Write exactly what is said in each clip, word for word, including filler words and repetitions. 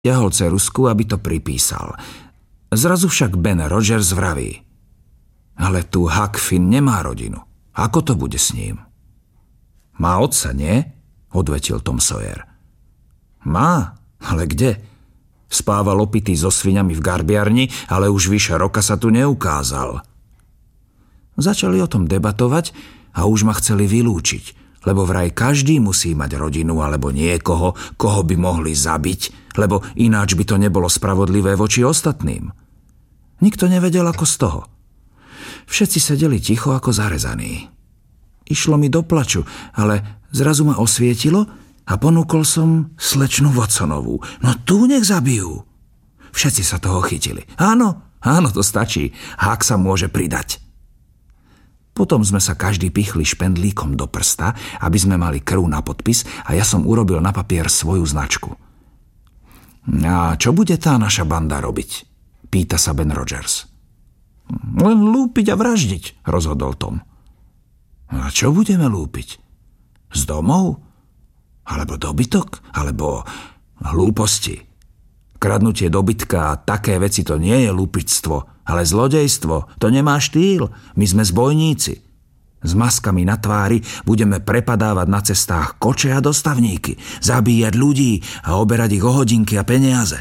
ťahol ceruzku, aby to pripísal. Zrazu však Ben Rogers vraví: ale tu Huck Finn nemá rodinu. Ako to bude s ním? Má otca, nie? Odvetil Tom Sawyer. Má, ale kde? Spával opitý so sviňami v garbiarni, ale už vyše roka sa tu neukázal. Začali o tom debatovať a už ma chceli vylúčiť, lebo vraj každý musí mať rodinu alebo niekoho, koho by mohli zabiť, lebo ináč by to nebolo spravodlivé voči ostatným. Nikto nevedel ako z toho. Všetci sedeli ticho ako zarezaní. Išlo mi do plaču, ale zrazu ma osvietilo a ponúkol som slečnu Watsonovú. No tu nech zabijú. Všetci sa toho chytili. Áno, áno, to stačí. Huck sa môže pridať. Potom sme sa každý pichli špendlíkom do prsta, aby sme mali krv na podpis a ja som urobil na papier svoju značku. A čo bude tá naša banda robiť? Pýta sa Ben Rogers. Len lúpiť a vraždiť, rozhodol Tom. A čo budeme lúpiť? Z domov? Alebo dobytok? Alebo hlúposti? Kradnutie dobytka a také veci to nie je lúpictvo, ale zlodejstvo. To nemá štýl. My sme zbojníci. S maskami na tvári budeme prepadávať na cestách koče a dostavníky, zabíjať ľudí a oberať ich o hodinky a peniaze.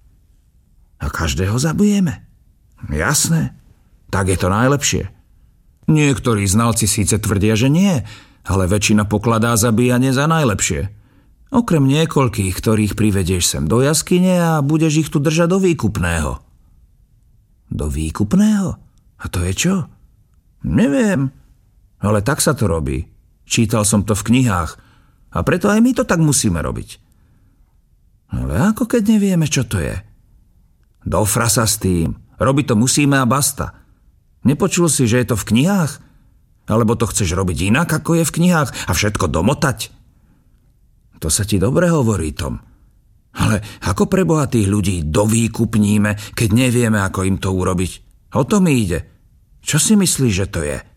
A každého zabijeme? Jasné. Tak je to najlepšie. Niektorí znalci síce tvrdia, že nie, ale väčšina pokladá zabíjanie za najlepšie. Okrem niekoľkých, ktorých privedieš sem do jaskyne a budeš ich tu držať do výkupného. Do výkupného? A to je čo? Neviem, ale tak sa to robí. Čítal som to v knihách a preto aj my to tak musíme robiť. Ale ako keď nevieme, čo to je? Do frasa s tým. Robiť to musíme a basta. Nepočul si, že je to v knihách? Alebo to chceš robiť inak, ako je v knihách a všetko domotať? To sa ti dobre hovorí, Tom. Ale ako pre bohatých ľudí dovýkupníme, keď nevieme, ako im to urobiť? O to mi ide. Čo si myslíš, že to je?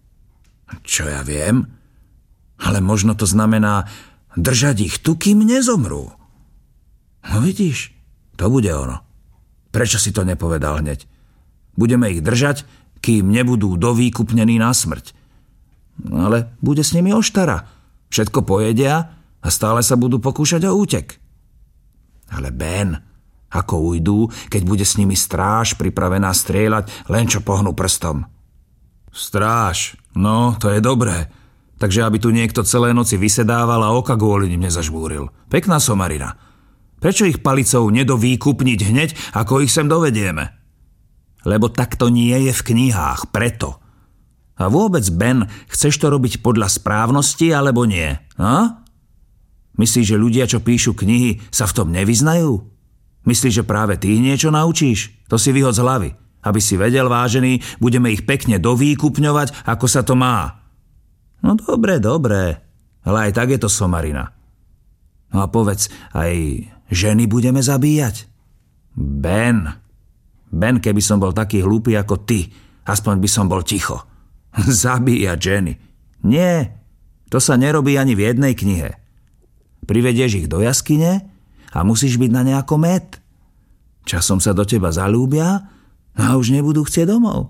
Čo ja viem? Ale možno to znamená držať ich tu, kým nezomrú. No vidíš, to bude ono. Prečo si to nepovedal hneď? Budeme ich držať, kým nebudú dovýkupnení na smrť. Ale bude s nimi oštara. Všetko pojedia a stále sa budú pokúšať o útek. Ale Ben, ako ujdú, keď bude s nimi stráž pripravená strieľať, len čo pohnú prstom? Stráž, no, to je dobré. Takže aby tu niekto celé noci vysedával a oka kvôli nim nezažbúril. Pekná somarina. Prečo ich palicou nedovýkupniť hneď, ako ich sem dovedieme? Lebo tak to nie je v knihách, preto. A vôbec, Ben, chceš to robiť podľa správnosti, alebo nie? A? Myslíš, že ľudia, čo píšu knihy, sa v tom nevyznajú? Myslíš, že práve ty niečo naučíš? To si vyhod z hlavy. Aby si vedel, vážený, budeme ich pekne dovýkupňovať, ako sa to má. No dobre, dobre. Ale aj tak je to somarina. No a povedz, aj ženy budeme zabíjať? Ben, Ben, keby som bol taký hlúpy ako ty, aspoň by som bol ticho. Zabíjať ženy. Nie, to sa nerobí ani v jednej knihe. Privedieš ich do jaskyne a musíš byť na nejakom med. Časom sa do teba zalúbia a už nebudú chcieť domov.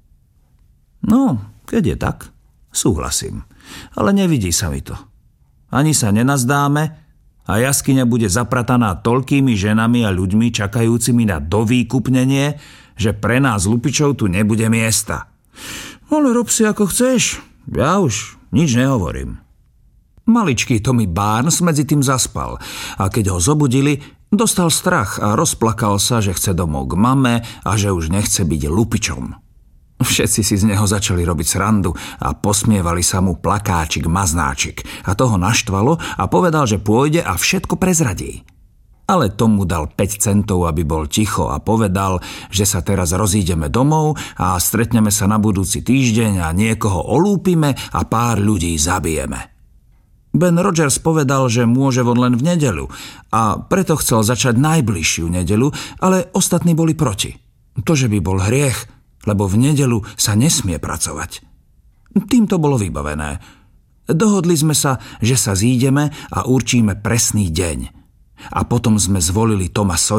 No, keď je tak, súhlasím. Ale nevidí sa mi to. Ani sa nenazdáme a jaskyňa bude zaprataná toľkými ženami a ľuďmi čakajúcimi na dovýkupnenie, že pre nás lupičov tu nebude miesta. Ale rob si ako chceš. Ja už nič nehovorím. Maličký Tommy Barnes medzi tým zaspal a keď ho zobudili, dostal strach a rozplakal sa, že chce domov k mame a že už nechce byť lupičom. Všetci si z neho začali robiť srandu a posmievali sa mu plakáčik, maznáčik a toho naštvalo a povedal, že pôjde a všetko prezradí. Ale Tom mu dal päť centov, aby bol ticho a povedal, že sa teraz rozídeme domov a stretneme sa na budúci týždeň a niekoho olúpime a pár ľudí zabijeme. Ben Rogers povedal, že môže von len v nedeľu a preto chcel začať najbližšiu nedeľu, ale ostatní boli proti. To, že by bol hriech, lebo v nedeľu sa nesmie pracovať. Tým to bolo vybavené. Dohodli sme sa, že sa zídeme a určíme presný deň. A potom sme zvolili Toma Sawyera